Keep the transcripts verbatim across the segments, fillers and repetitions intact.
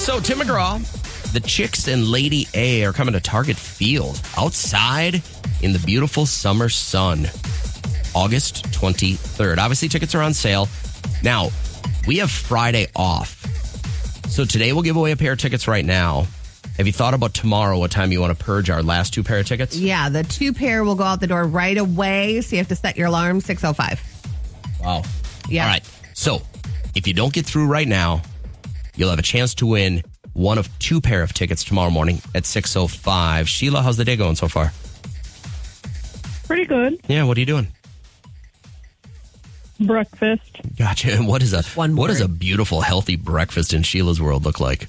So, Tim McGraw, the Chicks and Lady A are coming to Target Field outside in the beautiful summer sun, August twenty-third. Obviously, tickets are on sale. Now, we have Friday off. So today we'll give away a pair of tickets right now. Have you thought about tomorrow, what time you want to purge our last two pair of tickets? Yeah, the two pair will go out the door right away. So you have to set your alarm, six oh five. Wow. Yeah. All right. So if you don't get through right now, you'll have a chance to win one of two pair of tickets tomorrow morning at six oh five. Sheila, how's the day going so far? Pretty good. Yeah, what are you doing? Breakfast. Gotcha. And what is a One what word. does a beautiful, healthy breakfast in Sheila's world look like?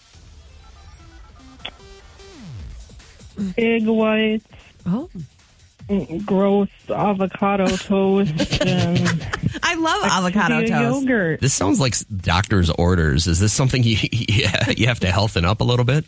Egg whites, Oh, gross avocado toast, and I love avocado Activia toast. yogurt. This sounds like doctor's orders. Is this something you yeah, you have to healthen up a little bit?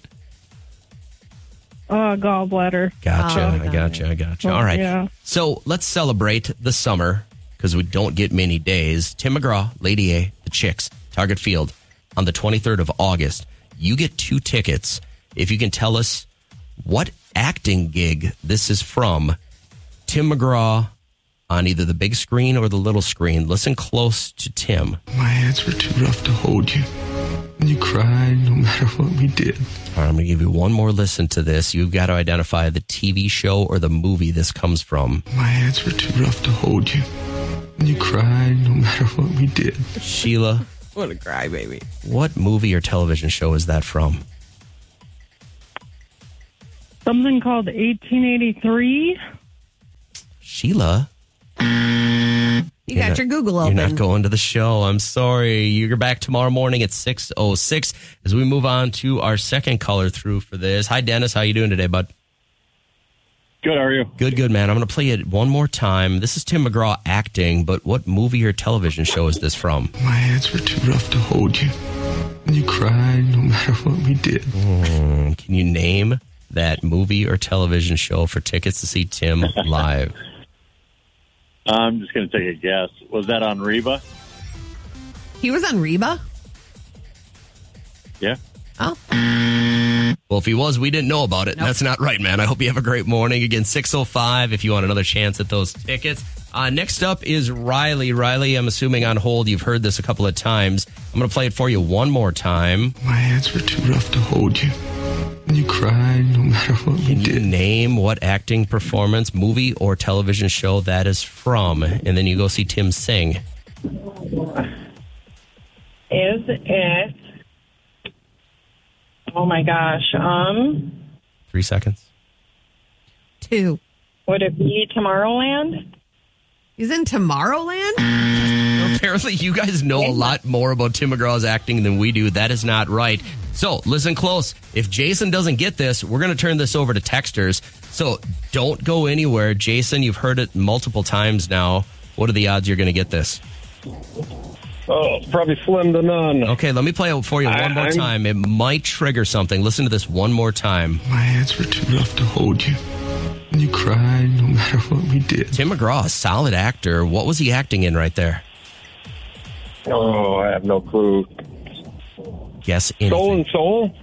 Uh, gallbladder. Gotcha. Oh, I got gotcha. I gotcha. Oh, All right. yeah. So let's celebrate the summer because we don't get many days. Tim McGraw, Lady A, the Chicks, Target Field on the twenty-third of August. You get two tickets if you can tell us what acting gig this is from. Tim McGraw on either the big screen or the little screen. Listen close to Tim. My hands were too rough to hold you. And you cried no matter what we did. All right, I'm going to give you one more listen to this. You've got to identify the T V show or the movie this comes from. My hands were too rough to hold you. And you cried no matter what we did. Sheila, What a crybaby. what movie or television show is that from? Something called eighteen eighty-three. Sheila? You You're got not- your Google You're open. not going to the show. I'm sorry. You're back tomorrow morning at six oh six as we move on to our second color through for this. Hi, Dennis. How you doing today, bud? Good, how are you? Good, good, man. I'm going to play it one more time. This is Tim McGraw acting, but what movie or television show is this from? My hands were too rough to hold you. And you cried no matter what we did. Hmm, can you name that movie or television show for tickets to see Tim live? I'm just going to take a guess. Was that on Reba? He was on Reba? Yeah. Oh. Well, if he was, we didn't know about it. Nope. That's not right, man. I hope you have a great morning. Again, six oh five if you want another chance at those tickets. Uh, next up is Riley. Riley, I'm assuming on hold. You've heard this a couple of times. I'm going to play it for you one more time. My hands were too rough to hold you. And you cried no matter what we Can you did. name what acting performance, movie, or television show that is from? And then you go see Tim sing. Is it? Oh my gosh. Um, Three seconds. Two. would it be Tomorrowland? He's in Tomorrowland? Apparently, you guys know a lot more about Tim McGraw's acting than we do. That is not right. So, listen close. If Jason doesn't get this, we're going to turn this over to texters. So, don't go anywhere. Jason, you've heard it multiple times now. What are the odds you're going to get this? Oh, probably slim to none. Okay, let me play it for you one I- more I'm- time. It might trigger something. Listen to this one more time. My hands were too rough to hold you. And you cried no matter what we did. Tim McGraw, a solid actor. What was he acting in right there? Oh, I have no clue. Guess Soul anything. and Soul?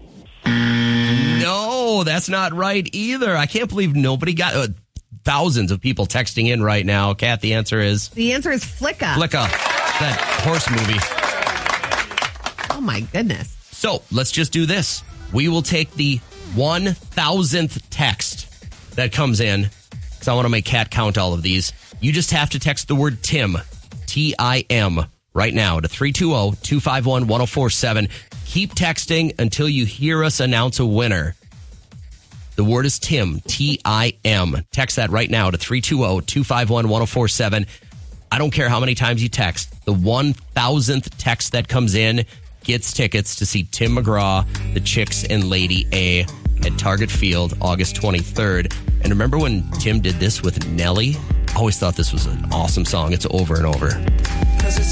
No, that's not right either. I can't believe nobody got... Uh, thousands of people texting in right now. Kat, the answer is... The answer is Flicka. Flicka. That horse movie. Oh, my goodness. So, let's just do this. We will take the one thousandth text that comes in, because I want to make Kat count all of these. You just have to text the word Tim, T I M, right now to three two zero, two five one, one zero four seven. Keep texting until you hear us announce a winner. The word is Tim, T I M. Text that right now to three two zero, two five one, one zero four seven. I don't care how many times you text. The one thousandth text that comes in gets tickets to see Tim McGraw, the Chicks and Lady A at Target Field, August twenty-third. And remember when Tim did this with Nelly? I always thought this was an awesome song. It's over and over.